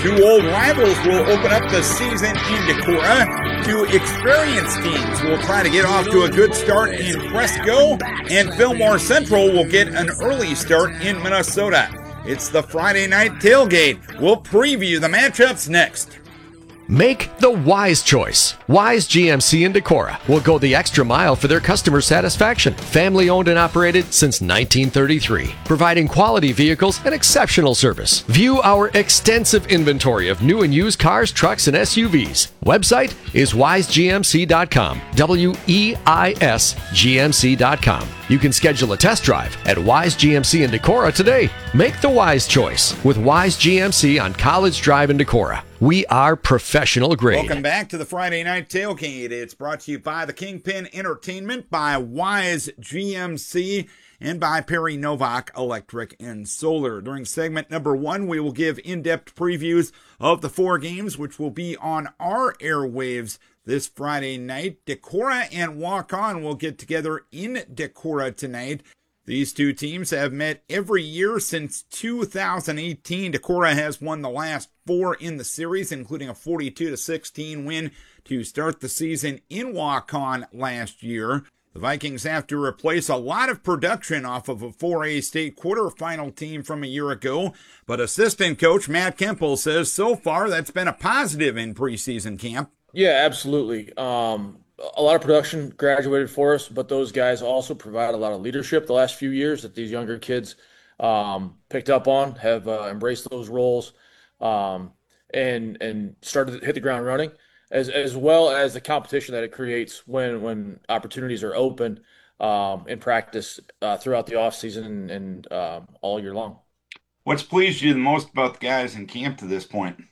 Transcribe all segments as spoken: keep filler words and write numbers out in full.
Two old rivals will open up the season in Decorah. Two experienced teams will try to get off to a good start in Fresco. And Fillmore Central will get an early start in Minnesota. It's the Friday night tailgate. We'll preview the matchups next. Make the wise choice. Wise G M C in Decorah will go the extra mile for their customer satisfaction. Family owned and operated since nineteen thirty-three, providing quality vehicles and exceptional service. View our extensive inventory of new and used cars, trucks, and S U Vs. Website is wise g m c dot com. W E I S G M C dot com. You can schedule a test drive at Wise G M C in Decorah today. Make the wise choice with Wise G M C on College Drive in Decorah. We are professional grade. Welcome back to the Friday Night Tailgate. It's brought to you by the Kingpin Entertainment, by Wise G M C, and by Perry Novak Electric and Solar. During segment number one, we will give in-depth previews of the four games, which will be on our airwaves this Friday night. Decorah and Walk-On will get together in Decorah tonight. These two teams have met every year since two thousand eighteen. Decorah has won the last four in the series, including a forty-two to sixteen win to start the season in Walk-On last year. The Vikings have to replace a lot of production off of a four A state quarterfinal team from a year ago, but assistant coach Matt Kemple says so far that's been a positive in preseason camp. Yeah, absolutely. Um, a lot of production graduated for us, but those guys also provide a lot of leadership the last few years that these younger kids um, picked up on, have uh, embraced those roles, um, and and started to hit the ground running, as as well as the competition that it creates when when opportunities are open um, in practice uh, throughout the offseason and, and um, all year long. What's pleased you the most about the guys in camp to this point?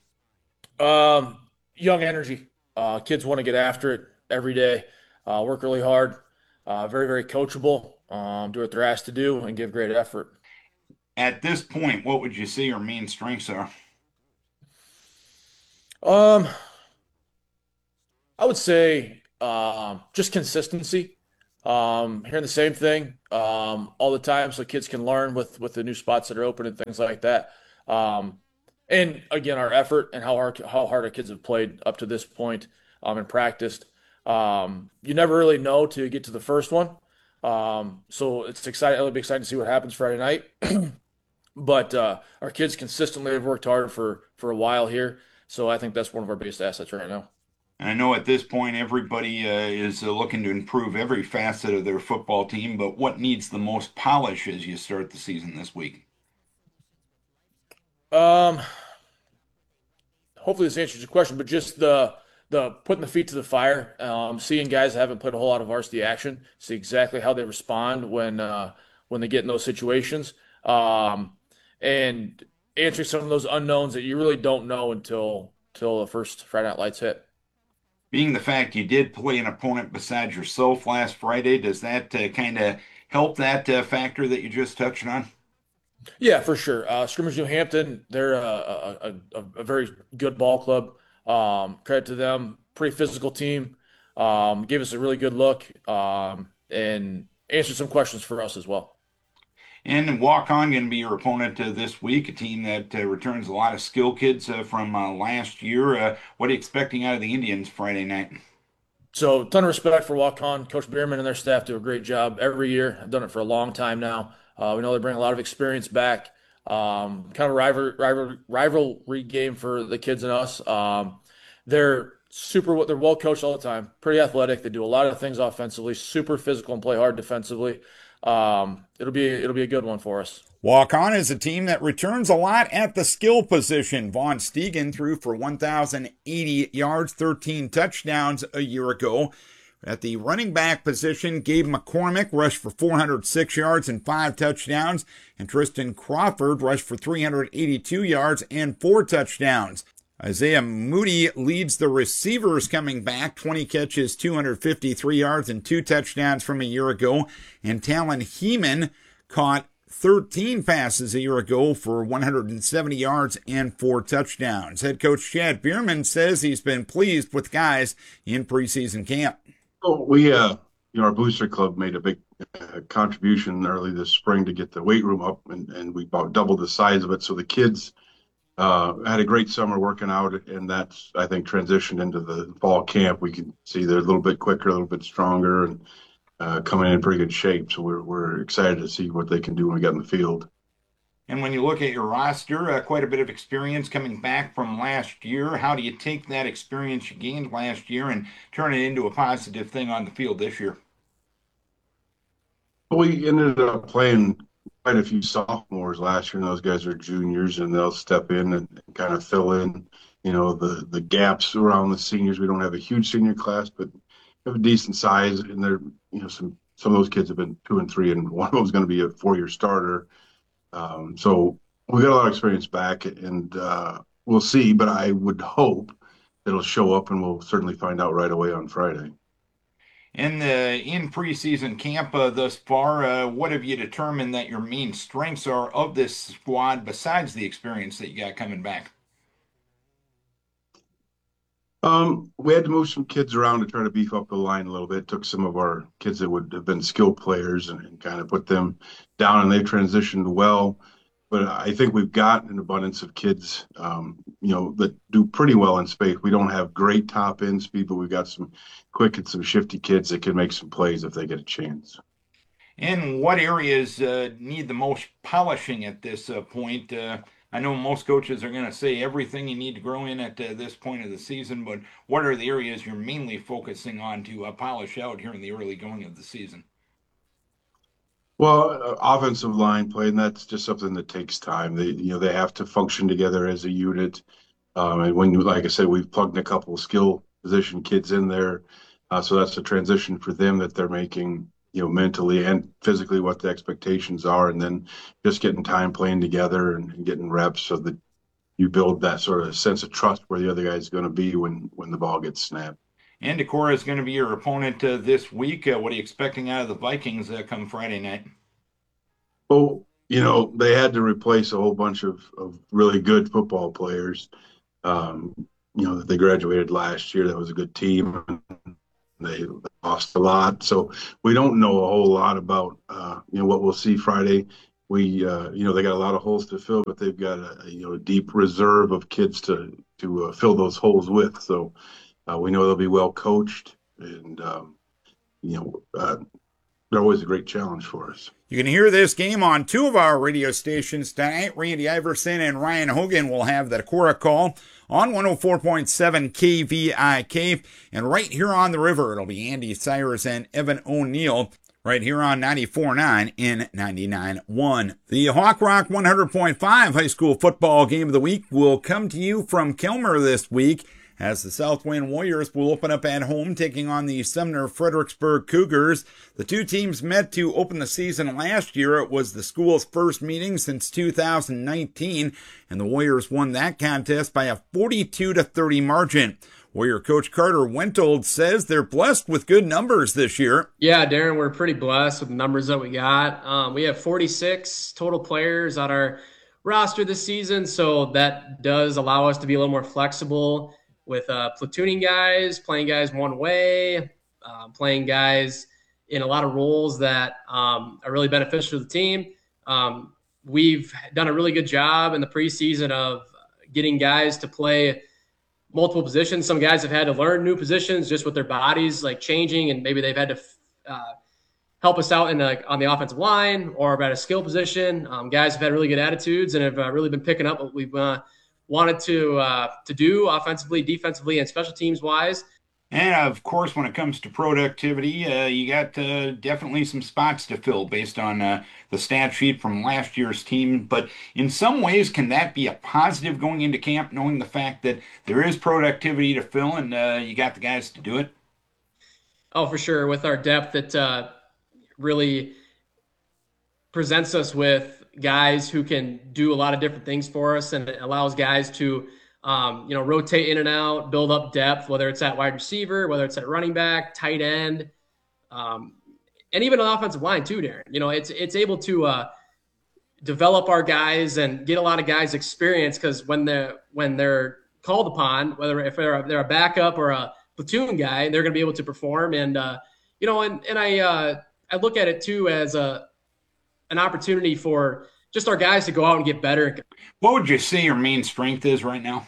Um, young energy. Uh, kids want to get after it every day, uh, work really hard, uh, very, very coachable, um, do what they're asked to do, and give great effort. At this point, what would you say your main strengths are? Um, I would say uh, just consistency, um, hearing the same thing um, all the time so kids can learn with, with the new spots that are open and things like that. Um, and, again, our effort and how hard, how hard our kids have played up to this point um, and practiced. Um, you never really know till you get to the first one. Um, so it's exciting. It'll be exciting to see what happens Friday night. But uh, our kids consistently have worked hard for, for a while here. So I think that's one of our biggest assets right now. And I know at this point everybody uh, is uh, looking to improve every facet of their football team, but what needs the most polish as you start the season this week? Um, hopefully this answers your question, but just the the putting the feet to the fire, um, seeing guys that haven't played a whole lot of varsity action, see exactly how they respond when uh, when they get in those situations, um, and answering some of those unknowns that you really don't know until until the first Friday Night Lights hit. Being the fact you did play an opponent besides yourself last Friday, does that uh, kind of help that uh, factor that you just touched on? Yeah, for sure. Uh, Scrimmage New Hampton, they're a, a, a, a very good ball club. Um, credit to them. Pretty physical team. Um, gave us a really good look um, and answered some questions for us as well. And Walk-On going to be your opponent uh, this week, a team that uh, returns a lot of skill kids uh, from uh, last year. Uh, what are you expecting out of the Indians Friday night? So, ton of respect for Walk-On. Coach Bierman and their staff do a great job every year. I've done it for a long time now. Uh, we know they bring a lot of experience back. Um, kind of a rival, rival, rivalry game for the kids and us. Um, they're super, they're well coached all the time, pretty athletic. They do a lot of things offensively, super physical and play hard defensively. Um, it'll be it'll be a good one for us. Walk-On is a team that returns a lot at the skill position. Vaughn Stegan threw for one thousand eighty yards, thirteen touchdowns a year ago. At the running back position, Gabe McCormick rushed for four hundred six yards and five touchdowns, and Tristan Crawford rushed for three hundred eighty-two yards and four touchdowns. Isaiah Moody leads the receivers coming back, twenty catches, two hundred fifty-three yards, and two touchdowns from a year ago. And Talon Heeman caught thirteen passes a year ago for one hundred seventy yards and four touchdowns. Head coach Chad Bierman says he's been pleased with guys in preseason camp. Oh, we, uh, you know, our booster club made a big uh, contribution early this spring to get the weight room up, and, and we about doubled the size of it. So the kids uh, had a great summer working out, and that's, I think, transitioned into the fall camp. We can see they're a little bit quicker, a little bit stronger, and uh, coming in pretty good shape. So we're we're excited to see what they can do when we get in the field. And when you look at your roster, uh, quite a bit of experience coming back from last year. How do you take that experience you gained last year and turn it into a positive thing on the field this year? We ended up playing quite a few sophomores last year, and those guys are juniors, and they'll step in and kind of fill in, you know, the the gaps around the seniors. We don't have a huge senior class, but have a decent size, and they're, you know, some some of those kids have been two and three, and one of them is going to be a four-year starter. Um, so we got a lot of experience back, and uh, we'll see. But I would hope it'll show up, and we'll certainly find out right away on Friday. In the in preseason camp uh, thus far, uh, what have you determined that your main strengths are of this squad besides the experience that you got coming back? Um, we had to move some kids around to try to beef up the line a little bit. Took some of our kids that would have been skill players and, and kind of put them down, and they've transitioned well. But I think we've got an abundance of kids, um, you know, that do pretty well in space. We don't have great top end speed, but we've got some quick and some shifty kids that can make some plays if they get a chance. And what areas uh, need the most polishing at this uh, point? Uh, I know most coaches are going to say everything you need to grow in at uh, this point of the season, but what are the areas you're mainly focusing on to uh, polish out here in the early going of the season? Well, uh, offensive line play, and that's just something that takes time. They, you know, they have to function together as a unit. Um, and when, like I said, we've plugged a couple of skill position kids in there, uh, so that's a transition for them that they're making, you know, mentally and physically what the expectations are, and then just getting time playing together and, and getting reps so that you build that sort of sense of trust where the other guy is going to be when when the ball gets snapped. And Decorah is going to be your opponent uh, this week. Uh, what are you expecting out of the Vikings uh, come Friday night? Well, you know, they had to replace a whole bunch of, of really good football players. Um, you know, they graduated last year. That was a good team. They lost a lot. So we don't know a whole lot about, uh, you know, what we'll see Friday. We, uh, you know, they got a lot of holes to fill, but they've got a, you know, a deep reserve of kids to, to uh, fill those holes with. So uh, we know they'll be well coached, and, um, you know, uh, they're always a great challenge for us. You can hear this game on two of our radio stations tonight. Randy Iverson and Ryan Hogan will have the Decorah call on one oh four point seven K V I K. And right here on the river, it'll be Andy Cyrus and Evan O'Neill right here on ninety-four point nine and ninety-nine point one. The Hawk Rock one hundred point five high school football game of the week will come to you from Kilmer this week, as the Southwind Warriors will open up at home, taking on the Sumner Fredericksburg Cougars. The two teams met to open the season last year. It was the school's first meeting since two thousand nineteen, and the Warriors won that contest by a forty-two to thirty margin. Warrior coach Carter Wentold says they're blessed with good numbers this year. Yeah, Darren, we're pretty blessed with the numbers that we got. Um, we have forty-six total players on our roster this season, so that does allow us to be a little more flexible with uh, platooning guys, playing guys one way, uh, playing guys in a lot of roles that um, are really beneficial to the team. Um, we've done a really good job in the preseason of getting guys to play multiple positions. Some guys have had to learn new positions just with their bodies like changing, and maybe they've had to uh, help us out in the, on the offensive line or at a skill position. Um, guys have had really good attitudes and have uh, really been picking up what we've uh, wanted to uh, to do offensively, defensively, and special teams wise. And of course, when it comes to productivity, uh, you got uh, definitely some spots to fill based on uh, the stat sheet from last year's team. But in some ways, can that be a positive going into camp, knowing the fact that there is productivity to fill and uh, you got the guys to do it? Oh, for sure. With our depth, it uh, really presents us with guys who can do a lot of different things for us, and it allows guys to, um, you know, rotate in and out, build up depth, whether it's at wide receiver, whether it's at running back, tight end, um, and even an offensive line too, Darren. You know, it's it's able to uh, develop our guys and get a lot of guys experience, because when they're when they're called upon, whether if they're a, they're a backup or a platoon guy, they're going to be able to perform. And uh, you know, and and I uh, I look at it too as a an opportunity for just our guys to go out and get better. What would you say your main strength is right now?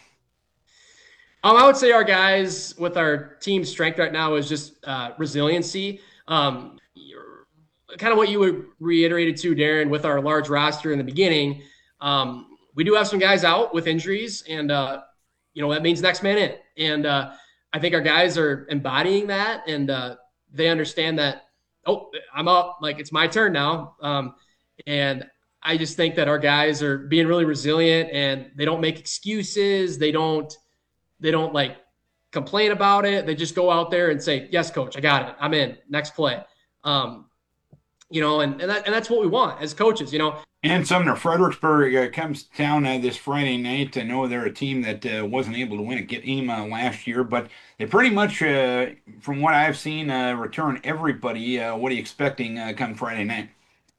Um, I would say our guys with our team strength right now is just uh, resiliency. Um, kind of what you reiterated to, Darren, with our large roster in the beginning. Um, we do have some guys out with injuries, and uh, you know that means next man in. And uh, I think our guys are embodying that, and uh, they understand that. Oh, I'm up. Like it's my turn now. Um, and I just think that our guys are being really resilient, and they don't make excuses. They don't. They don't like complain about it. They just go out there and say, yes, coach, I got it. I'm in. Next play. Um, you know, and, and, that, and that's what we want as coaches, you know. And Sumner Fredericksburg uh, comes to town uh, this Friday night. I know they're a team that uh, wasn't able to win a game uh, last year, but they pretty much, uh, from what I've seen, uh, return everybody. Uh, what are you expecting uh, come Friday night?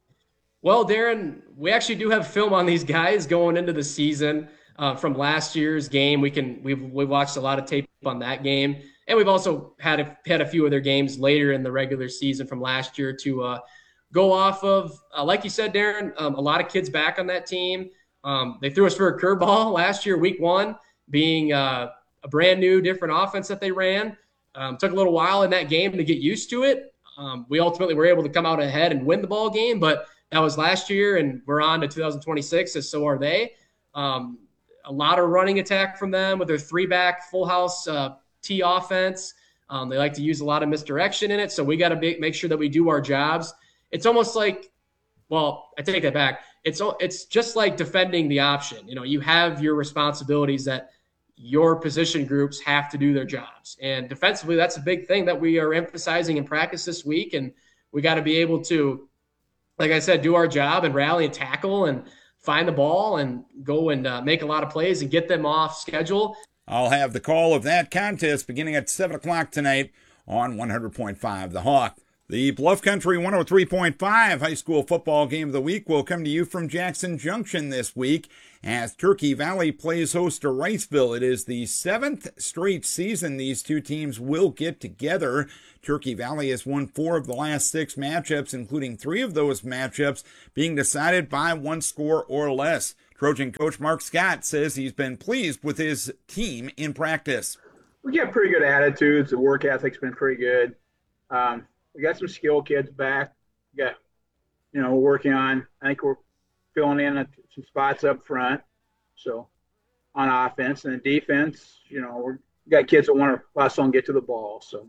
Well, Darren, we actually do have film on these guys going into the season. Uh, from last year's game, we can we've we've watched a lot of tape on that game, and we've also had a, had a few of their games later in the regular season from last year to uh, go off of. Uh, like you said, Darren, um, a lot of kids back on that team. Um, they threw us for a curveball last year, week one, being uh, a brand new, different offense that they ran. Um, took a little while in that game to get used to it. Um, we ultimately were able to come out ahead and win the ball game, but that was last year, and we're on to two thousand twenty-six, and so are they. Um, A lot of running attack from them with their three-back full house uh, T offense. Um, they like to use a lot of misdirection in it, so we got to make sure that we do our jobs. It's almost like, well, I take that back. It's it's just like defending the option. You know, you have your responsibilities that your position groups have to do their jobs, and defensively, that's a big thing that we are emphasizing in practice this week. And we got to be able to, like I said, do our job and rally and tackle and find the ball and go and uh, make a lot of plays and get them off schedule. I'll have the call of that contest beginning at seven o'clock tonight on one hundred point five The Hawk. The Bluff Country one oh three point five high school football game of the week will come to you from Jackson Junction this week as Turkey Valley plays host to Riceville. It is the seventh straight season these two teams will get together. Turkey Valley has won four of the last six matchups, including three of those matchups being decided by one score or less. Trojan coach Mark Scott says he's been pleased with his team in practice. We got pretty good attitudes. The work ethic's been pretty good. Um, we got some skill kids back. We got, you know, we're working on, I think we're filling in a, some spots up front. So on offense and defense, you know, we're, we got kids that want to hustle and get to the ball. So.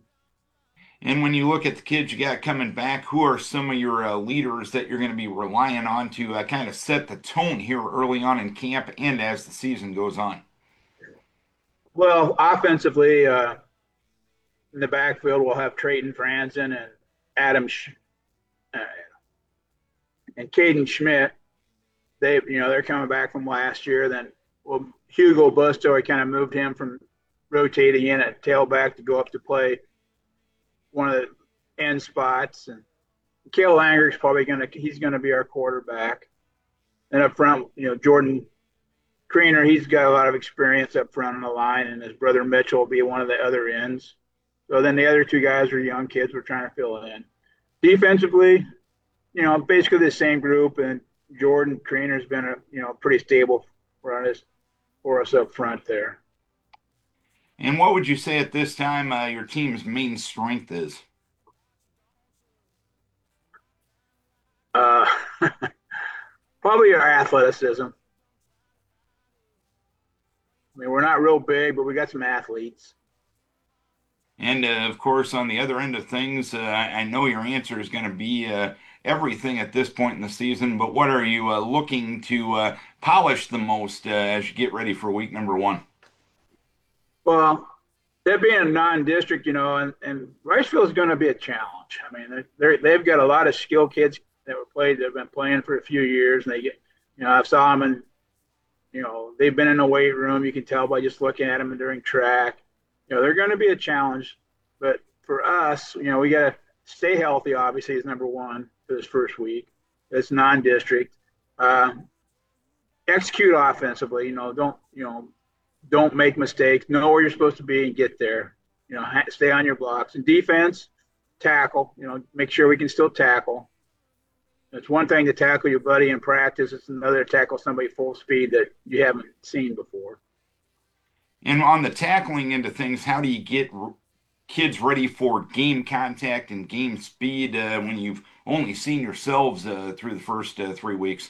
And when you look at the kids you got coming back, who are some of your uh, leaders that you're going to be relying on to uh, kind of set the tone here early on in camp and as the season goes on? Well, offensively, uh, in the backfield, we'll have Trayton Franzen and Adam Sch- uh, and Caden Schmidt. They, you know, they're coming back from last year. Then, well, Hugo Busto, I kind of moved him from rotating in at tailback to go up to play one of the end spots. And Cale Langer is probably going to, he's going to be our quarterback. And up front, you know, Jordan Creener, he's got a lot of experience up front on the line, and his brother Mitchell will be one of the other ends. So then the other two guys are young kids we're trying to fill in. Defensively, you know, basically the same group, and Jordan Creener's been a, you know, pretty stable for us, for us up front there. And what would you say at this time uh, your team's main strength is? Uh, probably our athleticism. I mean, we're not real big, but we got some athletes. And, uh, of course, on the other end of things, uh, I, I know your answer is going to be uh, everything at this point in the season, but what are you uh, looking to uh, polish the most uh, as you get ready for week number one? Well, that being a non-district, you know, and, and Riceville is going to be a challenge. I mean, they're, they've got a lot of skill kids that were played that have been playing for a few years, and they get, you know, I've saw them in, you know, they've been in the weight room. You can tell by just looking at them during track. You know, they're going to be a challenge. But for us, you know, we got to stay healthy, obviously, is number one for this first week. It's non-district. Uh, execute offensively. You know, don't, you know, don't make mistakes. Know where you're supposed to be and get there. You know, ha- stay on your blocks. And defense, tackle. You know, make sure we can still tackle. It's one thing to tackle your buddy in practice. It's another to tackle somebody full speed that you haven't seen before. And on the tackling end of things, how do you get r- kids ready for game contact and game speed uh, when you've only seen yourselves uh, through the first uh, three weeks?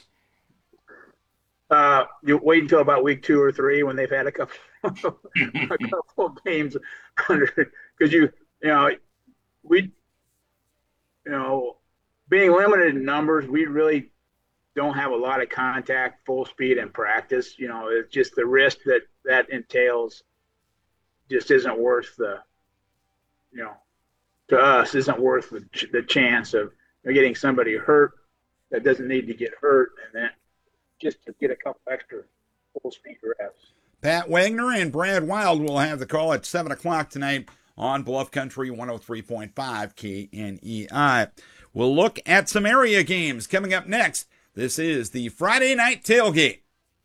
Uh, you wait until about week two or three when they've had a couple, a couple of games under, because you, you know, we, you know, being limited in numbers, we really don't have a lot of contact, full speed in practice. You know, it's just the risk that that entails just isn't worth the, you know, to us, isn't worth the, the chance of getting somebody hurt that doesn't need to get hurt, and then just to get a couple extra full speed reps. Pat Wagner and Brad Wild will have the call at seven o'clock tonight on Bluff Country one oh three point five K N E I. We'll look at some area games coming up next. This is the Friday Night Tailgate.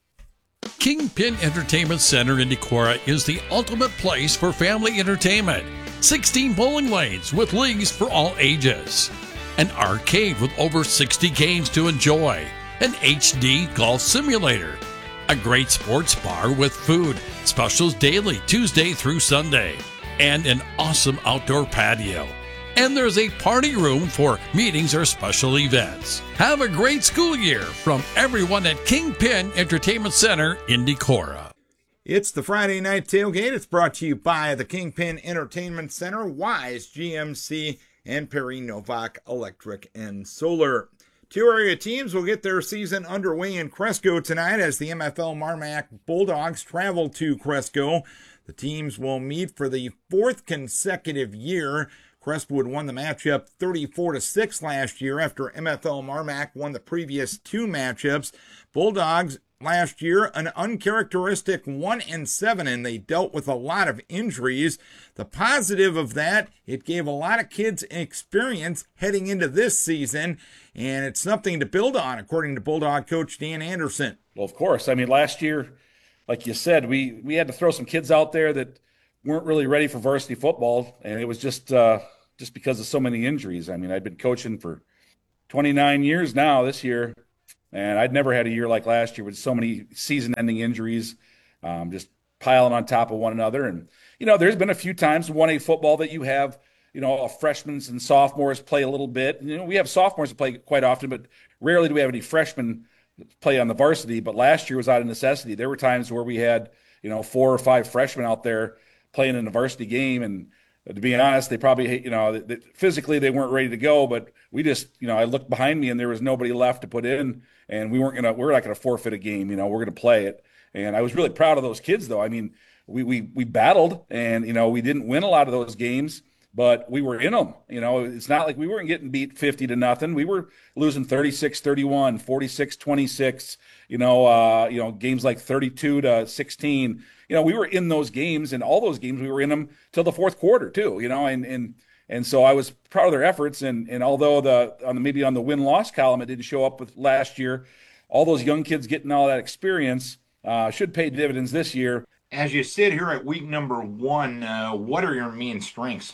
Kingpin Entertainment Center in Decorah is the ultimate place for family entertainment. sixteen bowling lanes with leagues for all ages. An arcade with over sixty games to enjoy. An H D golf simulator. A great sports bar with food, specials daily Tuesday through Sunday. And an awesome outdoor patio. And there's a party room for meetings or special events. Have a great school year from everyone at Kingpin Entertainment Center in Decorah. It's the Friday Night Tailgate. It's brought to you by the Kingpin Entertainment Center, Wise G M C, and Perry Novak Electric and Solar. Two area teams will get their season underway in Cresco tonight as the M F L Marmac Bulldogs travel to Cresco. The teams will meet for the fourth consecutive year. Crestwood won the matchup thirty-four to six last year after M F L Marmac won the previous two matchups. Bulldogs last year an uncharacteristic one and seven, and they dealt with a lot of injuries. The positive of that, it gave a lot of kids experience heading into this season, and it's something to build on, according to Bulldog coach Dan Anderson. Well, of course. I mean, last year, like you said, we we had to throw some kids out there that weren't really ready for varsity football, and it was just uh, just because of so many injuries. I mean, I've been coaching for twenty-nine years now this year, and I'd never had a year like last year with so many season-ending injuries, um, just piling on top of one another. And, you know, there's been a few times in one A football that you have, you know, freshmen and sophomores play a little bit. You know, we have sophomores that play quite often, but rarely do we have any freshmen play on the varsity. But last year was out of necessity. There were times where we had, you know, four or five freshmen out there playing in a varsity game, and to be honest, they probably, you know, they, physically they weren't ready to go, but we just, you know, I looked behind me and there was nobody left to put in, and we weren't gonna, we're not gonna forfeit a game, you know, we're gonna play it. And I was really proud of those kids, though. I mean, we we we battled, and you know, we didn't win a lot of those games, but we were in them. You know, it's not like we weren't getting beat fifty to nothing. We were losing thirty-six thirty-one, forty-six twenty-six, you know, uh, you know, games like thirty-two to sixteen. You know, we were in those games, and all those games we were in them till the fourth quarter too. You know, and and and so I was proud of their efforts. And and although the on the maybe on the win loss column it didn't show up with last year, all those young kids getting all that experience uh, should pay dividends this year. As you sit here at week number one, uh, what are your main strengths?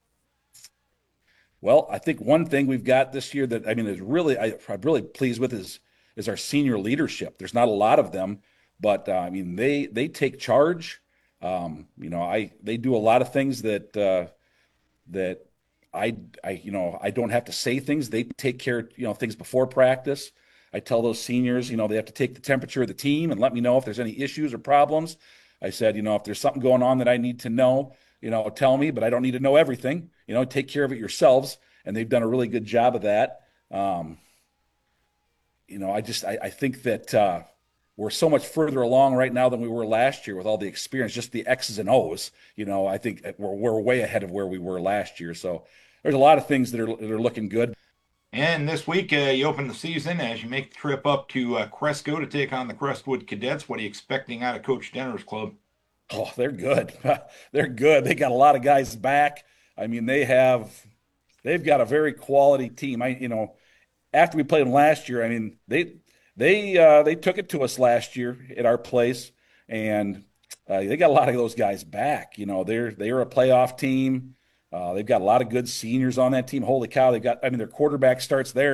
Well, I think one thing we've got this year that I mean is really I, I'm really pleased with is is our senior leadership. There's not a lot of them, but uh, I mean they they take charge. Um, you know, I they do a lot of things that uh, that I I you know I don't have to say things. They take care of, you know, things before practice. I tell those seniors, you know, they have to take the temperature of the team and let me know if there's any issues or problems. I said, you know, if there's something going on that I need to know, you know, tell me, but I don't need to know everything. You know, take care of it yourselves. And they've done a really good job of that. Um, you know, I just, I, I think that uh, we're so much further along right now than we were last year with all the experience, just the X's and O's. You know, I think we're, we're way ahead of where we were last year. So there's a lot of things that are, that are looking good. And this week, uh, you open the season as you make the trip up to uh, Cresco to take on the Crestwood Cadets. What are you expecting out of Coach Denner's club? Oh, they're good. They're good. They got a lot of guys back. I mean, they have, they've got a very quality team. I, you know, after we played them last year, I mean, they, they, uh, they took it to us last year at our place, and uh, they got a lot of those guys back. You know, they're, they're a playoff team. Uh, they've got a lot of good seniors on that team. Holy cow. They've got, I mean, their quarterback starts there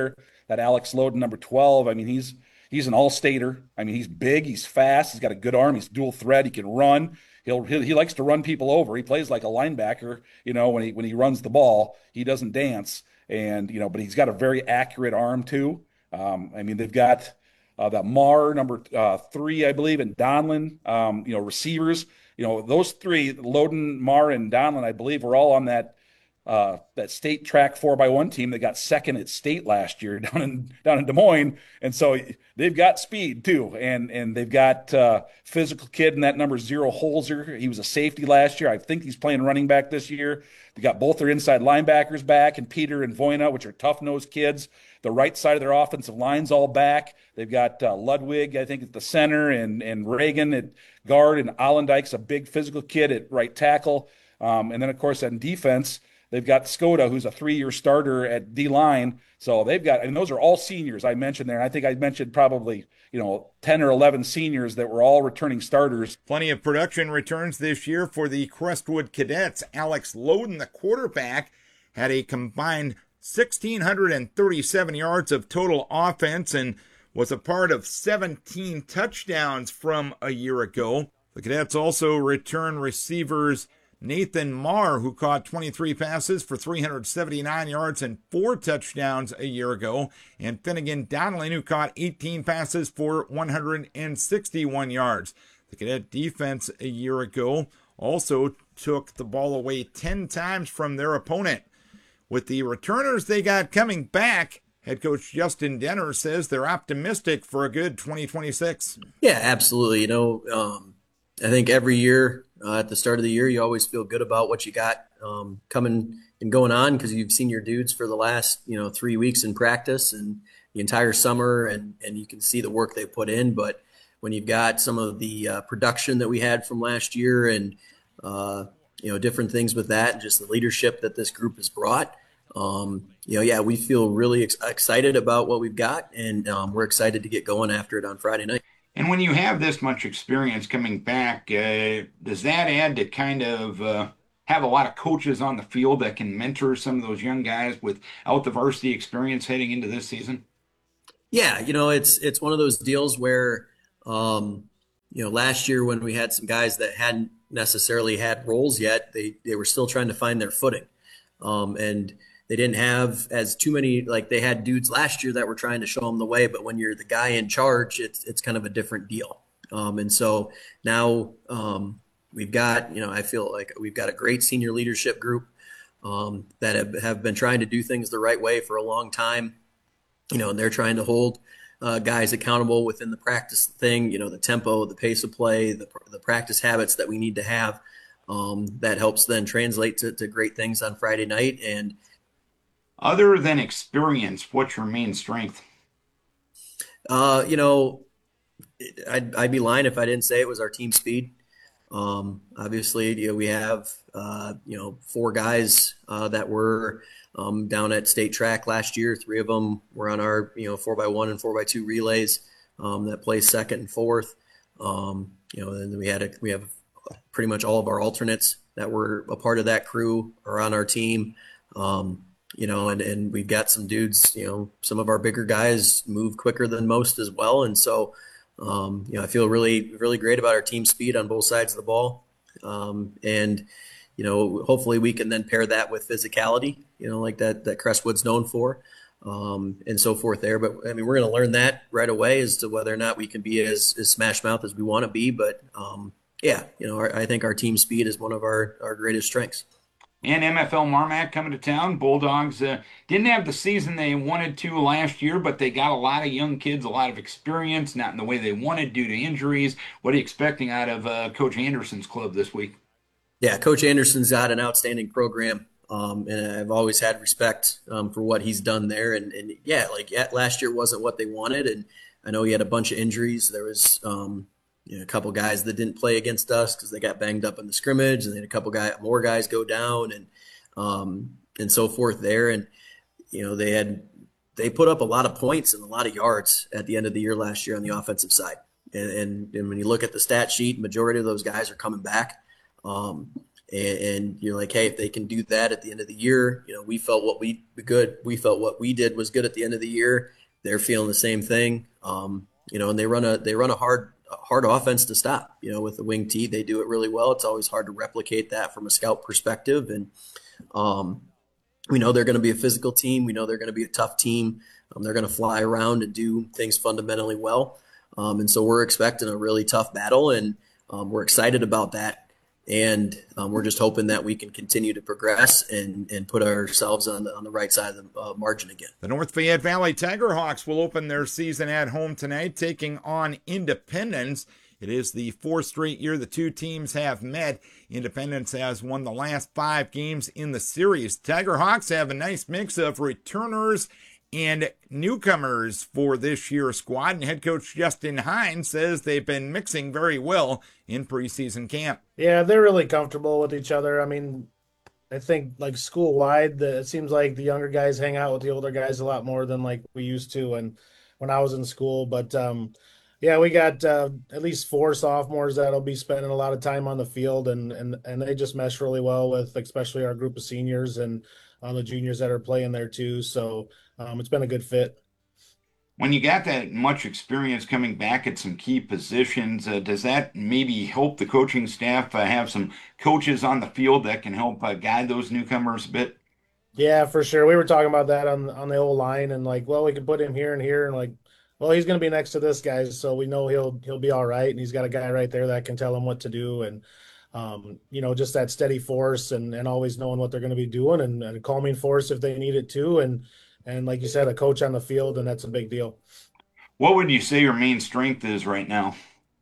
that Alex Loden, number twelve. I mean, he's he's an all-stater. I mean, he's big, he's fast, he's got a good arm, he's dual threat, he can run. He'll, he he likes to run people over. He plays like a linebacker, you know, when he when he runs the ball. He doesn't dance, and you know, but he's got a very accurate arm too. Um, I mean, they've got uh, that Marr, number uh, three, I believe, and Donlin, um, you know, receivers. You know, those three, Loden, Marr, and Donlin, I believe, were all on that uh, that state track four by one team that got second at state last year down in down in Des Moines, and so they've got speed too, and and they've got uh, physical kid in that number zero Holzer. He was a safety last year. I think he's playing running back this year. They got both their inside linebackers back, and Peter and Voina, which are tough nosed kids. The right side of their offensive line's all back. They've got uh, Ludwig, I think, at the center, and and Reagan at guard, and Allendike's a big physical kid at right tackle, um, and then of course on defense. They've got Skoda, who's a three-year starter at D-line. So they've got, and those are all seniors I mentioned there. And I think I mentioned probably, you know, ten or eleven seniors that were all returning starters. Plenty of production returns this year for the Crestwood Cadets. Alex Loden, the quarterback, had a combined one thousand six hundred thirty-seven yards of total offense and was a part of seventeen touchdowns from a year ago. The Cadets also return receivers Nathan Marr, who caught twenty-three passes for three hundred seventy-nine yards and four touchdowns a year ago, and Finnegan Donlin, who caught eighteen passes for one hundred sixty-one yards. The Cadet defense a year ago also took the ball away ten times from their opponent. With the returners they got coming back, head coach Justin Denner says they're optimistic for a good twenty twenty-six. Yeah, absolutely. You know, um, I think every year uh, at the start of the year, you always feel good about what you got um, coming and going on because you've seen your dudes for the last, you know, three weeks in practice and the entire summer, and, and you can see the work they put in. But when you've got some of the uh, production that we had from last year and, uh, you know, different things with that, and just the leadership that this group has brought, um, you know, yeah, we feel really ex- excited about what we've got, and um, we're excited to get going after it on Friday night. And when you have this much experience coming back, uh, does that add to kind of uh, have a lot of coaches on the field that can mentor some of those young guys without the varsity experience heading into this season? Yeah, you know, it's it's one of those deals where, um, you know, last year when we had some guys that hadn't necessarily had roles yet, they, they were still trying to find their footing. Um, and they didn't have as too many, like they had dudes last year that were trying to show them the way, but when you're the guy in charge, it's it's kind of a different deal. Um, and so now um, we've got, you know, I feel like we've got a great senior leadership group um, that have, have been trying to do things the right way for a long time. You know, and they're trying to hold uh, guys accountable within the practice thing, you know, the tempo, the pace of play, the, the practice habits that we need to have. Um, that helps then translate to, to great things on Friday night. And other than experience, what's your main strength? Uh, you know, I'd, I'd be lying if I didn't say it was our team speed. Um, obviously, you know, we have, uh, you know, four guys uh, that were um, down at state track last year. Three of them were on our, you know, four by one and four by two relays um, that placed second and fourth. Um, you know, and then we had a, we have pretty much all of our alternates that were a part of that crew are on our team. Um, You know, and, and we've got some dudes, you know, some of our bigger guys move quicker than most as well. And so, um, you know, I feel really, really great about our team speed on both sides of the ball. Um, and, you know, hopefully we can then pair that with physicality, you know, like that, that Crestwood's known for, um, and so forth there. But I mean, we're going to learn that right away as to whether or not we can be as, as smash mouth as we want to be. But, um, yeah, you know, our, I think our team speed is one of our, our greatest strengths. And M F L Marmac coming to town. Bulldogs uh, didn't have the season they wanted to last year, but they got a lot of young kids, a lot of experience, not in the way they wanted due to injuries. What are you expecting out of uh, Coach Anderson's club this week? Yeah, Coach Anderson's got an outstanding program, um, and I've always had respect um, for what he's done there. And, and yeah, like yeah, last year wasn't what they wanted, and I know he had a bunch of injuries. There was um, you know, a couple guys that didn't play against us because they got banged up in the scrimmage, and then a couple guy, more guys go down, and um, and so forth there. And you know, they had they put up a lot of points and a lot of yards at the end of the year last year on the offensive side. And and, and when you look at the stat sheet, majority of those guys are coming back. Um, And, and you're like, hey, if they can do that at the end of the year, you know, we felt what we good. We felt what we did was good at the end of the year. They're feeling the same thing. Um, you know, and they run a they run a hard hard offense to stop. You know, with the wing T, they do it really well. It's always hard to replicate that from a scout perspective. And um, we know they're going to be a physical team. We know they're going to be a tough team. Um, they're going to fly around and do things fundamentally well. Um, and so we're expecting a really tough battle, and um, we're excited about that. And um, we're just hoping that we can continue to progress and, and put ourselves on the, on the right side of the uh, margin again. The North Fayette Valley Tigerhawks will open their season at home tonight, taking on Independence. It is the fourth straight year the two teams have met. Independence has won the last five games in the series. Tigerhawks have a nice mix of returners and newcomers for this year's squad, and head coach Justin Hines says they've been mixing very well in preseason camp. Yeah, they're really comfortable with each other. I mean, I think like school-wide, the, it seems like the younger guys hang out with the older guys a lot more than like we used to and when I was in school. But um, yeah, we got uh, at least four sophomores that'll be spending a lot of time on the field, and and and they just mesh really well with especially our group of seniors and uh, the juniors that are playing there too. So um, it's been a good fit. When you got that much experience coming back at some key positions, uh, does that maybe help the coaching staff uh, have some coaches on the field that can help uh, guide those newcomers a bit? Yeah, for sure. We were talking about that on on the old line, and like, well, we could put him here and here, and like, well, he's going to be next to this guy, so we know he'll he'll be all right, and he's got a guy right there that can tell him what to do, and um, you know, just that steady force, and and always knowing what they're going to be doing, and, and a calming force if they need it too, and and like you said, a coach on the field, and that's a big deal. What would you say your main strength is right now?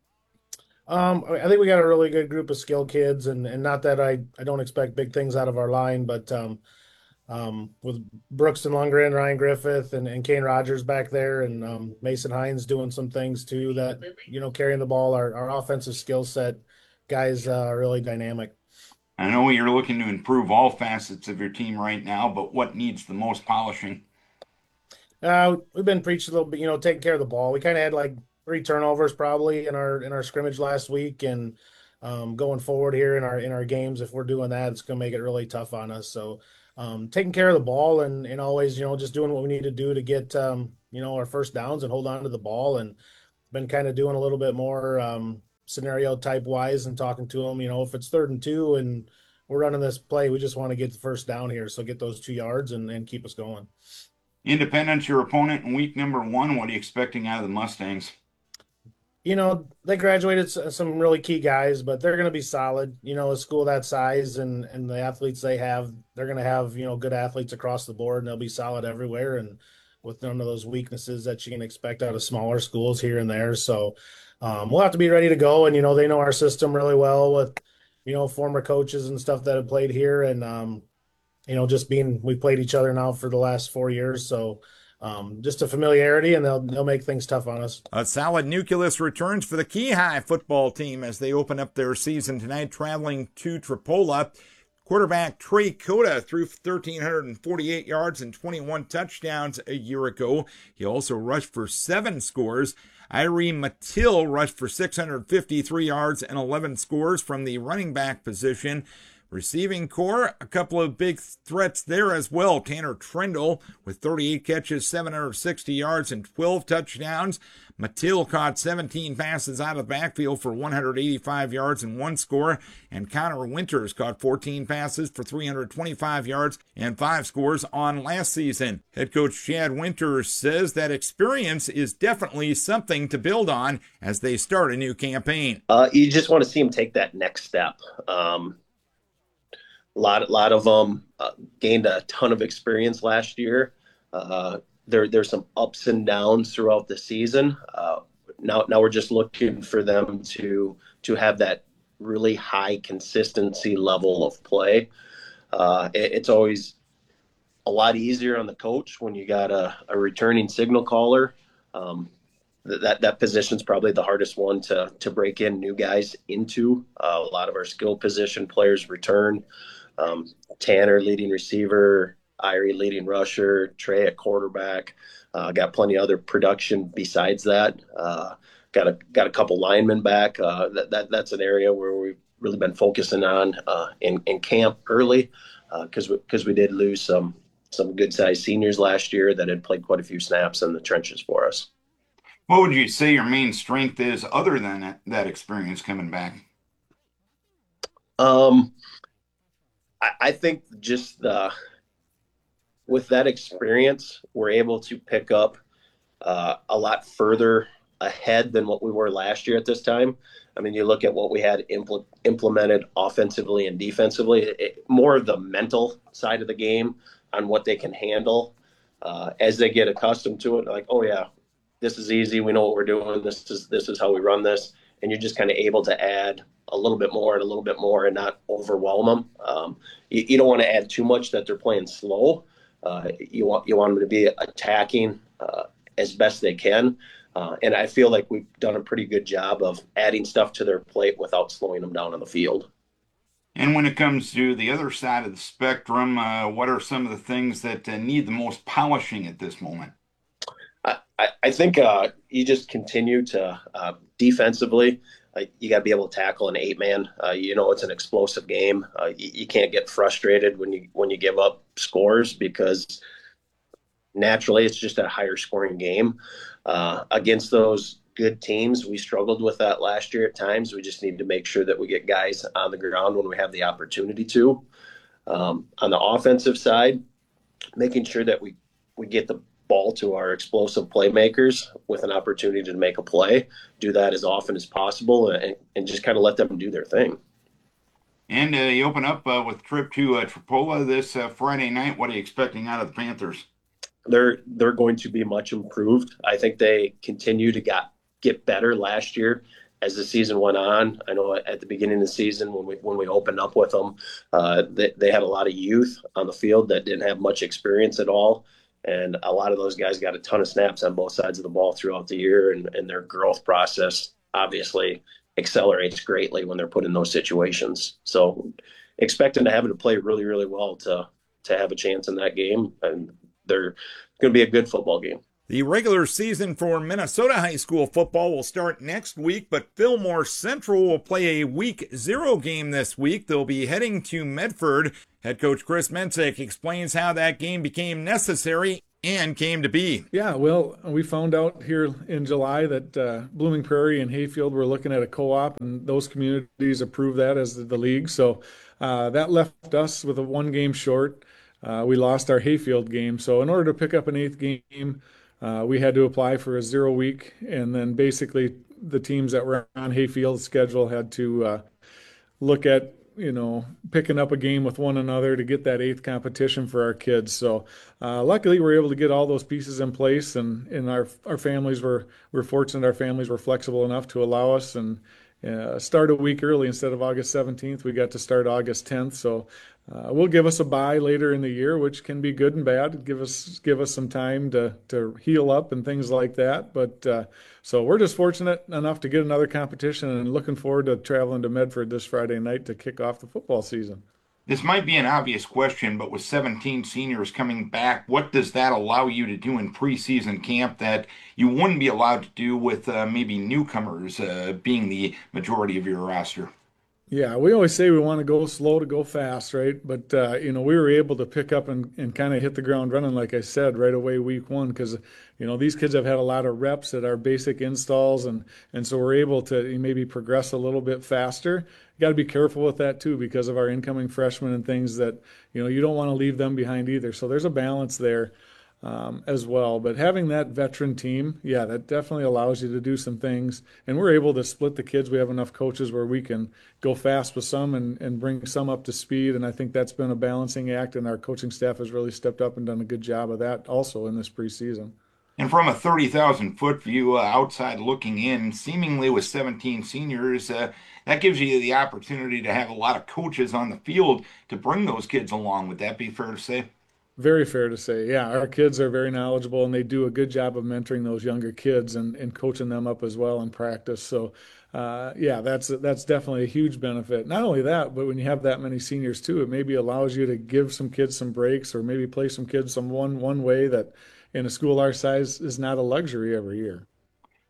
Um, I think we got a really good group of skilled kids, and and not that I I don't expect big things out of our line, but um. Um, with Brookston Lundgren, Ryan Griffith, and, and Kane Rogers back there, and um, Mason Hines doing some things too that, you know, carrying the ball, our, our offensive skill set guys uh, are really dynamic. I know you're looking to improve all facets of your team right now, but what needs the most polishing? Uh, we've been preaching a little bit, you know, taking care of the ball. We kind of had like three turnovers probably in our in our scrimmage last week, and um, going forward here in our in our games, if we're doing that, it's going to make it really tough on us. So. Um, taking care of the ball and, and always, you know, just doing what we need to do to get, um, you know, our first downs and hold on to the ball, and been kind of doing a little bit more um, scenario type wise and talking to them, you know, if it's third and two and we're running this play, we just want to get the first down here. So get those two yards and, and keep us going. Independence, your opponent in week number one. What are you expecting out of the Mustangs? You know, they graduated some really key guys, but they're going to be solid. You know, a school that size and, and the athletes they have, they're going to have, you know, good athletes across the board, and they'll be solid everywhere. And with none of those weaknesses that you can expect out of smaller schools here and there. So um, we'll have to be ready to go. And, you know, they know our system really well with, you know, former coaches and stuff that have played here. And, um, you know, just being, we played each other now for the last four years. So, Um, just a familiarity, and they'll they'll make things tough on us. A solid nucleus returns for the Key High football team as they open up their season tonight, traveling to Tripola. Quarterback Trey Cota threw one thousand three hundred forty-eight yards and twenty-one touchdowns a year ago. He also rushed for seven scores. Irene Mattil rushed for six hundred fifty-three yards and eleven scores from the running back position. Receiving core, a couple of big threats there as well. Tanner Trendle with thirty-eight catches, seven hundred sixty yards, and twelve touchdowns. Mattil caught seventeen passes out of the backfield for one hundred eighty-five yards and one score. And Connor Winters caught fourteen passes for three hundred twenty-five yards and five scores on last season. Head coach Chad Winters says that experience is definitely something to build on as they start a new campaign. Uh, you just want to see them take that next step. Um, A lot, lot of them uh, gained a ton of experience last year. Uh, there, there's some ups and downs throughout the season. Uh, now, now we're just looking for them to to have that really high consistency level of play. Uh, it, it's always a lot easier on the coach when you got a, a returning signal caller. Um, that that position's probably the hardest one to to break in new guys into. Uh, a lot of our skill position players return. Um, Tanner leading receiver, Irie leading rusher, Trey at quarterback. Uh, got plenty of other production besides that. Uh, got a got a couple linemen back. Uh, that, that that's an area where we've really been focusing on uh, in in camp early, because uh, because we, we did lose some some good sized seniors last year that had played quite a few snaps in the trenches for us. What would you say your main strength is other than that, that experience coming back? Um, I, I think just uh, with that experience, we're able to pick up uh, a lot further ahead than what we were last year at this time. I mean, you look at what we had impl- implemented offensively and defensively, it, it, more of the mental side of the game on what they can handle uh, as they get accustomed to it. Like, oh yeah, this is easy. We know what we're doing. This is this is how we run this. And you're just kind of able to add a little bit more and a little bit more and not overwhelm them. Um, you, you don't want to add too much that they're playing slow. Uh, you want you want them to be attacking uh, as best they can. Uh, and I feel like we've done a pretty good job of adding stuff to their plate without slowing them down on the field. And when it comes to the other side of the spectrum, uh, what are some of the things that uh, need the most polishing at this moment? I, I, I think uh, you just continue to uh, defensively. Uh, you got to be able to tackle an eight man. Uh, you know, it's an explosive game. Uh, you, you can't get frustrated when you when you give up scores, because naturally it's just a higher scoring game. Uh, against those good teams, we struggled with that last year at times. We just need to make sure that we get guys on the ground when we have the opportunity to. Um, on the offensive side, making sure that we, we get the ball to our explosive playmakers with an opportunity to make a play, do that as often as possible, and, and just kind of let them do their thing. And uh, you open up uh, with a trip to uh, Tripola this uh, Friday night. What are you expecting out of the Panthers? They're they're going to be much improved. I think they continue to got, get better last year as the season went on. I know at the beginning of the season when we when we opened up with them, uh, they, they had a lot of youth on the field that didn't have much experience at all. And a lot of those guys got a ton of snaps on both sides of the ball throughout the year, and, and their growth process obviously accelerates greatly when they're put in those situations. So expecting to have it to play really, really well to to have a chance in that game, and they're going to be a good football game. The regular season for Minnesota high school football will start next week, but Fillmore Central will play a week zero game this week. They'll be heading to Medford. Head coach Chris Mensick explains how that game became necessary and came to be. Yeah, well, we found out here in July that uh, Blooming Prairie and Hayfield were looking at a co-op, and those communities approved that as the, the league. So uh, that left us with a one game short. Uh, we lost our Hayfield game. So in order to pick up an eighth game, uh, we had to apply for a zero week. And then basically the teams that were on Hayfield's schedule had to uh, look at, you know, picking up a game with one another to get that eighth competition for our kids. So uh, luckily we were able to get all those pieces in place, and, and our our families were, we're fortunate our families were flexible enough to allow us and uh, start a week early. Instead of August seventeenth, we got to start August tenth. So Uh, will give us a bye later in the year, which can be good and bad. Give us give us some time to to heal up and things like that. But uh, so we're just fortunate enough to get another competition, and looking forward to traveling to Medford this Friday night to kick off the football season. This might be an obvious question, but with seventeen seniors coming back, what does that allow you to do in preseason camp that you wouldn't be allowed to do with uh, maybe newcomers uh, being the majority of your roster? Yeah, we always say we want to go slow to go fast, right? But, uh, you know, we were able to pick up and, and kind of hit the ground running, like I said, right away week one, because, you know, these kids have had a lot of reps at our basic installs, and, and so we're able to maybe progress a little bit faster. You got to be careful with that, too, because of our incoming freshmen and things that, you know, you don't want to leave them behind either. So there's a balance there. Um, as well. But having that veteran team, yeah, that definitely allows you to do some things. And we're able to split the kids. We have enough coaches where we can go fast with some and, and bring some up to speed. And I think that's been a balancing act, and our coaching staff has really stepped up and done a good job of that also in this preseason. And from a thirty thousand foot view, uh, outside looking in, seemingly with seventeen seniors, uh, that gives you the opportunity to have a lot of coaches on the field to bring those kids along. Would that be fair to say? Very fair to say. Yeah, our kids are very knowledgeable, and they do a good job of mentoring those younger kids and, and coaching them up as well in practice. So, uh, yeah, that's that's definitely a huge benefit. Not only that, but when you have that many seniors too, it maybe allows you to give some kids some breaks, or maybe play some kids some one one way that in a school our size is not a luxury every year.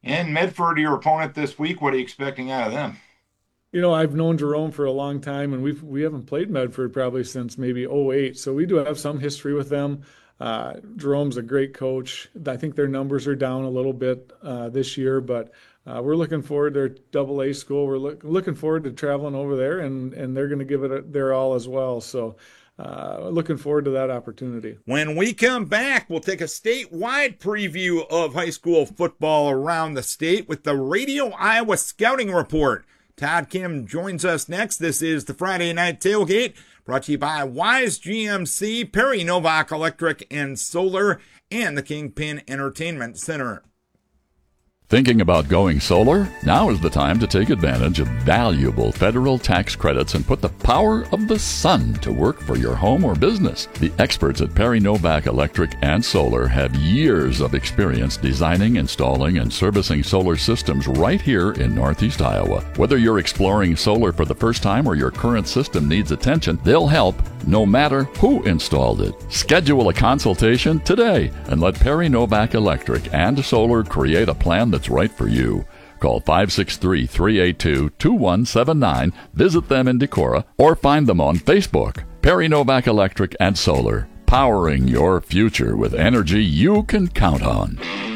And Medford, your opponent this week, what are you expecting out of them? You know, I've known Jerome for a long time, and we've we haven't played Medford probably since maybe oh eight, so we do have some history with them. Uh, Jerome's a great coach. I think their numbers are down a little bit uh, this year, but uh, we're looking forward to their double A school. We're look, looking forward to traveling over there, and, and they're going to give it a, their all as well. So uh, looking forward to that opportunity. When we come back, we'll take a statewide preview of high school football around the state with the Radio Iowa Scouting Report. Todd Kim joins us next. This is the Friday Night Tailgate, brought to you by Wise G M C, Perry Novak Electric and Solar, and the Kingpin Entertainment Center. Thinking about going solar? Now is the time to take advantage of valuable federal tax credits and put the power of the sun to work for your home or business. The experts at Perry Novak Electric and Solar have years of experience designing, installing, and servicing solar systems right here in Northeast Iowa. Whether you're exploring solar for the first time or your current system needs attention, they'll help no matter who installed it. Schedule a consultation today and let Perry Novak Electric and Solar create a plan that's right for you. Call five six three, three eight two, two one seven nine, visit them in Decorah, or find them on Facebook. Perry Novak Electric and Solar, powering your future with energy you can count on.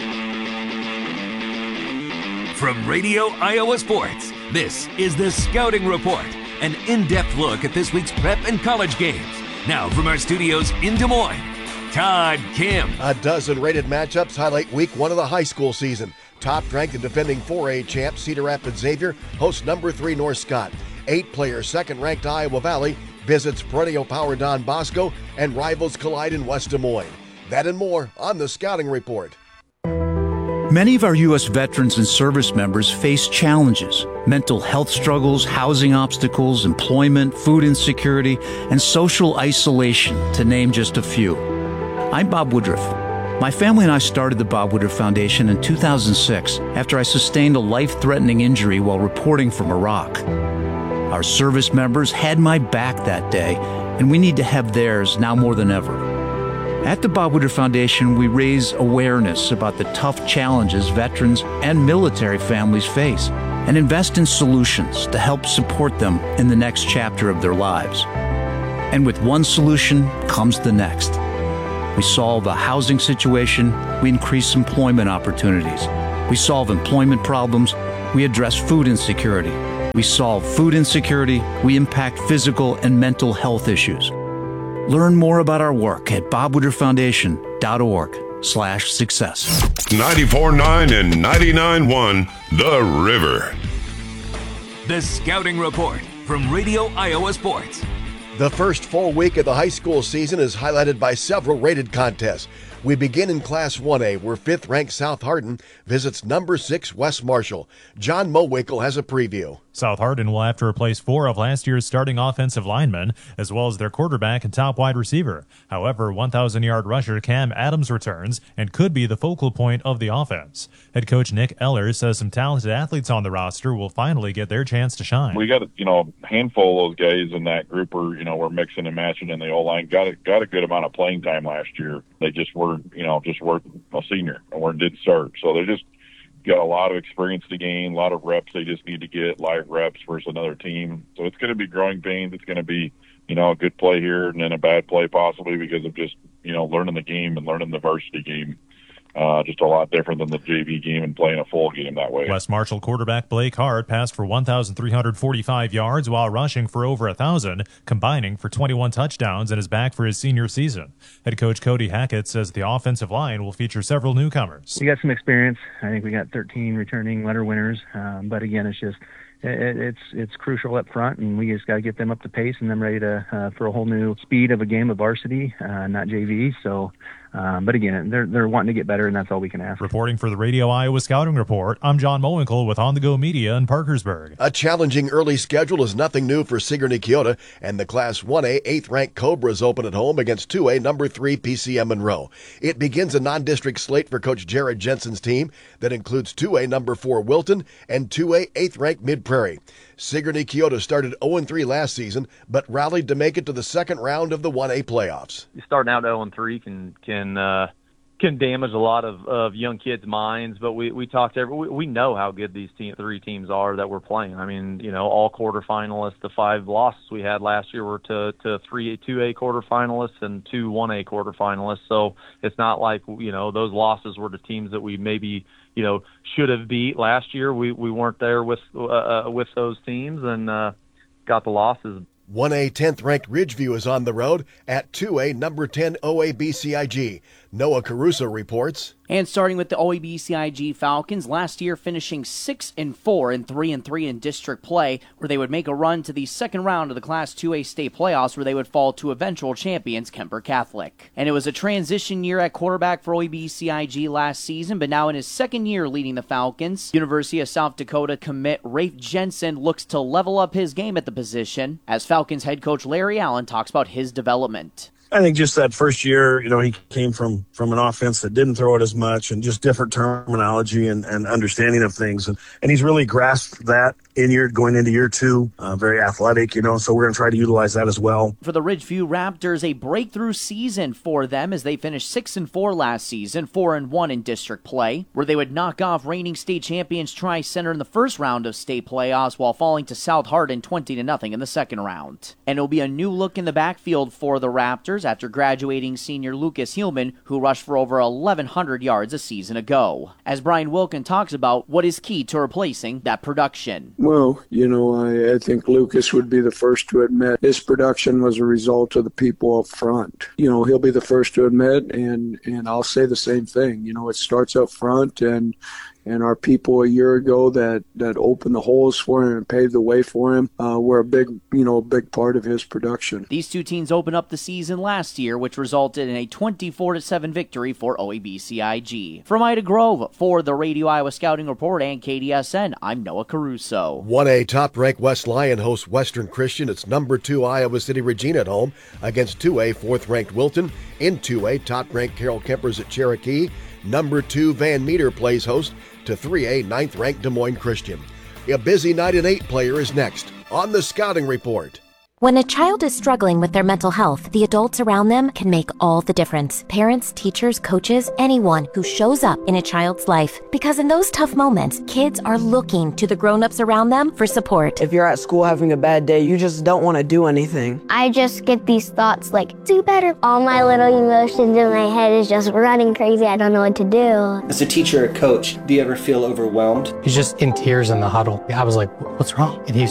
From Radio Iowa Sports, this is the Scouting Report, an in-depth look at this week's prep and college games. Now from our studios in Des Moines, Todd Kim. A dozen rated matchups highlight week one of the high school season. Top-ranked and defending four A champ Cedar Rapids Xavier hosts number three North Scott. Eight-player second-ranked Iowa Valley visits perennial power Don Bosco, and rivals collide in West Des Moines. That and more on the Scouting Report. Many of our U S veterans and service members face challenges: mental health struggles, housing obstacles, employment, food insecurity, and social isolation, to name just a few. I'm Bob Woodruff. My family and I started the Bob Woodruff Foundation in two thousand six after I sustained a life-threatening injury while reporting from Iraq. Our service members had my back that day, and we need to have theirs now more than ever. At the Bob Woodruff Foundation, we raise awareness about the tough challenges veterans and military families face and invest in solutions to help support them in the next chapter of their lives. And with one solution comes the next. We solve the housing situation, we increase employment opportunities. We solve employment problems, we address food insecurity. We solve food insecurity, we impact physical and mental health issues. Learn more about our work at bob woodruff foundation dot org slash success. ninety-four point nine and ninety-nine point one, The River. The Scouting Report from Radio Iowa Sports. The first full week of the high school season is highlighted by several rated contests. We begin in Class one A, where fifth-ranked South Hardin visits number six West Marshall. John Mowinkle has a preview. South Hardin will have to replace four of last year's starting offensive linemen, as well as their quarterback and top wide receiver. However, one thousand yard rusher Cam Adams returns and could be the focal point of the offense. Head coach Nick Eller says some talented athletes on the roster will finally get their chance to shine. We got, you know, a handful of those guys in that group are, you know, we're mixing and matching in the O-line. Got a, got a good amount of playing time last year. They just were, you know, just were a senior and were did start. So they're just got a lot of experience to gain, a lot of reps they just need to get, live reps versus another team. So it's going to be growing pains. It's going to be, you know, a good play here and then a bad play possibly because of just, you know, learning the game and learning the varsity game. Uh, just a lot different than the J V game and playing a full game that way. West Marshall quarterback Blake Hart passed for one thousand three hundred forty-five yards while rushing for over one thousand, combining for twenty-one touchdowns, and is back for his senior season. Head coach Cody Hackett says the offensive line will feature several newcomers. We got some experience. I think we got thirteen returning letter winners, um, but again, it's just it, it's it's crucial up front, and we just got to get them up to pace and them ready to uh, for a whole new speed of a game of varsity, uh, not J V. So. Um, but again, they're they're wanting to get better, and that's all we can ask. Reporting for the Radio Iowa Scouting Report, I'm John Mowinkle with On The Go Media in Parkersburg. A challenging early schedule is nothing new for Sigourney Keota, and the Class one A eighth-ranked Cobras open at home against two A number three P C M Monroe. It begins a non-district slate for Coach Jared Jensen's team that includes two A number four Wilton and two A eighth-ranked Mid-Prairie. Sigourney Keota started oh and three last season, but rallied to make it to the second round of the one A playoffs. Starting out oh and three can can uh, can damage a lot of, of young kids' minds. But we, we talked every, we, we know how good these team, three teams are that we're playing. I mean, you know, all quarterfinalists, the five losses we had last year were to, to three two A quarterfinalists and two one A quarterfinalists. So it's not like, you know, those losses were to teams that we maybe, you know, should have beat last year. We, we weren't there with, uh, with those teams and uh, got the losses. one A tenth-ranked Ridgeview is on the road at two A number ten O A B C I G. Noah Caruso reports. And starting with the O A B C I G Falcons, last year finishing six and four and three and three in district play, where they would make a run to the second round of the Class two A state playoffs, where they would fall to eventual champions Kemper Catholic. And it was a transition year at quarterback for O A B C I G last season, but now in his second year leading the Falcons, University of South Dakota commit Rafe Jensen looks to level up his game at the position, as Falcons head coach Larry Allen talks about his development. I think just that first year, you know, he came from, from an offense that didn't throw it as much and just different terminology and, and understanding of things. And, and he's really grasped that in year going into year two, uh, very athletic, you know, so we're going to try to utilize that as well. For the Ridgeview Raptors, a breakthrough season for them as they finished six and four last season, four and one in district play, where they would knock off reigning state champions Tri-Center in the first round of state playoffs while falling to South Hardin twenty to nothing in the second round. And it'll be a new look in the backfield for the Raptors after graduating senior Lucas Heilman, who rushed for over eleven hundred yards a season ago. As Brian Wilkin talks about what is key to replacing that production. Well, you know, I, I think Lucas would be the first to admit his production was a result of the people up front. You know, he'll be the first to admit, and, and I'll say the same thing. You know, it starts up front, and and our people a year ago that, that opened the holes for him and paved the way for him uh, were a big, you know, a big part of his production. These two teams opened up the season last year, which resulted in a twenty-four to seven victory for O A B C I G. From Ida Grove, for the Radio Iowa Scouting Report and K D S N, I'm Noah Caruso. one A top-ranked West Lyon hosts Western Christian. It's number two Iowa City Regina at home against two A fourth-ranked Wilton. In two A, top-ranked Carroll Kempers at Cherokee. Number two Van Meter plays host to three A ninth-ranked Des Moines Christian. A busy night at eight player is next on the Scouting Report. When a child is struggling with their mental health, the adults around them can make all the difference. Parents, teachers, coaches, anyone who shows up in a child's life. Because in those tough moments, kids are looking to the grown-ups around them for support. If you're at school having a bad day, you just don't want to do anything. I just get these thoughts like, do better. All my little emotions in my head is just running crazy. I don't know what to do. As a teacher or coach, do you ever feel overwhelmed? He's just in tears in the huddle. I was like, what's wrong? And he's